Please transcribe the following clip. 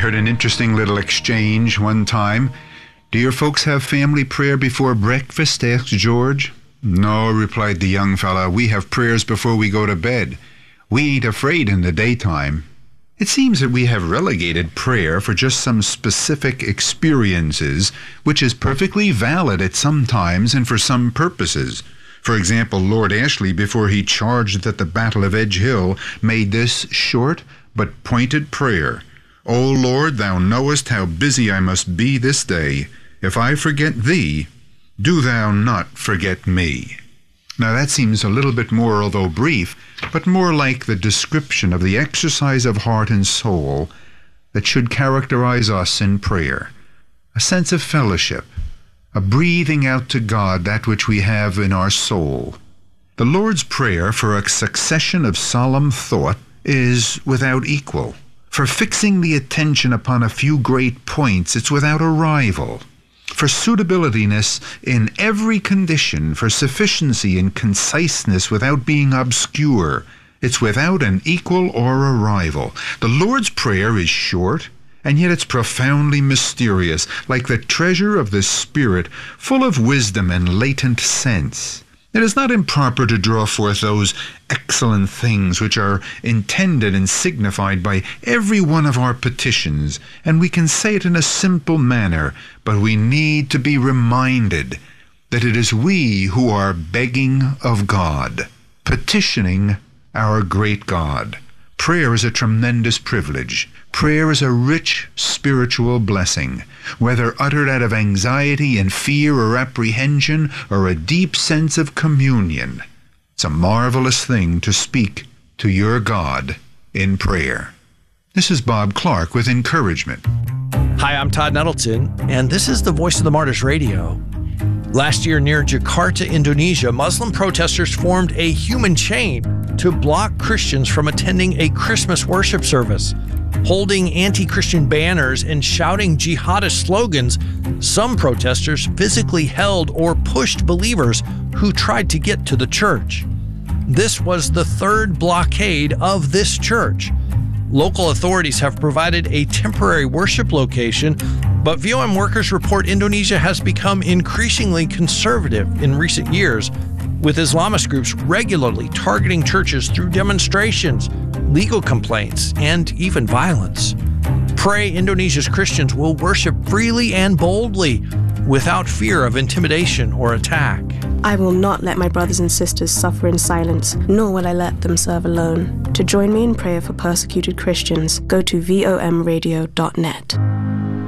overheard an interesting little exchange one time. "Do your folks have family prayer before breakfast?" asked George. "No," replied the young fella. "We have prayers before we go to bed. We ain't afraid in the daytime." It seems that we have relegated prayer for just some specific experiences, which is perfectly valid at some times and for some purposes. For example, Lord Ashley, before he charged at the Battle of Edge Hill, made this short but pointed prayer: "O Lord, thou knowest how busy I must be this day. If I forget thee, do thou not forget me." Now that seems a little bit more, although brief, but more like the description of the exercise of heart and soul that should characterize us in prayer. A sense of fellowship, a breathing out to God that which we have in our soul. The Lord's Prayer, for a succession of solemn thought, is without equal. For fixing the attention upon a few great points, it's without a rival. For suitabilityness in every condition, for sufficiency and conciseness without being obscure, it's without an equal or a rival. The Lord's Prayer is short, and yet it's profoundly mysterious, like the treasure of the Spirit, full of wisdom and latent sense. It is not improper to draw forth those excellent things which are intended and signified by every one of our petitions, and we can say it in a simple manner, but we need to be reminded that it is we who are begging of God, petitioning our great God. Prayer is a tremendous privilege. Prayer is a rich spiritual blessing, whether uttered out of anxiety and fear or apprehension or a deep sense of communion. It's a marvelous thing to speak to your God in prayer. This is Bob Clark with encouragement. Hi, I'm Todd Nettleton, and this is the Voice of the Martyrs Radio. Last year near Jakarta, Indonesia, Muslim protesters formed a human chain to block Christians from attending a Christmas worship service. Holding anti-Christian banners and shouting jihadist slogans, some protesters physically held or pushed believers who tried to get to the church. This was the third blockade of this church. Local authorities have provided a temporary worship location, but VOM workers report Indonesia has become increasingly conservative in recent years, with Islamist groups regularly targeting churches through demonstrations, legal complaints, and even violence. Pray Indonesia's Christians will worship freely and boldly, without fear of intimidation or attack. I will not let my brothers and sisters suffer in silence, nor will I let them serve alone. To join me in prayer for persecuted Christians, go to vomradio.net.